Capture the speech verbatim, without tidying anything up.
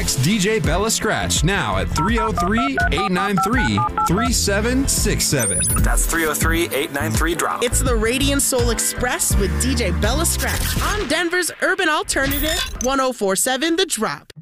Text D J Bella Scratch now at three oh three, eight nine three, three seven six seven. That's three oh three, eight nine three, drop. It's the Radiant Soul Express with D J Bella Scratch on Denver's Urban Alternative, one oh four point seven The Drop.